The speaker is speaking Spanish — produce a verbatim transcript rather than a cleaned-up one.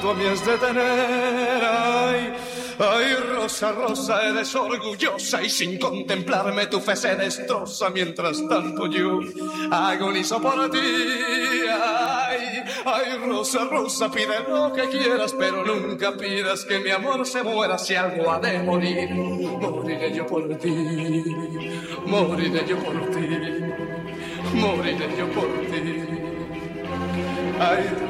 cuánto me has de tener. Ay, ay, Rosa, Rosa, eres orgullosa y sin contemplarme tu fe se destroza. Mientras tanto yo agonizo por ti. Ay, ay, Rosa, Rosa, pide lo que quieras, pero nunca pidas que mi amor se muera. Si algo ha de morir, moriré yo por ti. Moriré yo por ti. Moriré yo por ti. Ay,